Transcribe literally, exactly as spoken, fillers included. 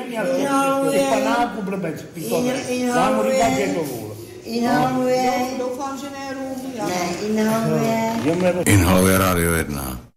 neměl těch panáků blbec, pitové. Já mu říkám, že to vůl. Inhaluje. Doufám, že ne rum. Ne, inhaluje. Inhaluje Rádio jedna.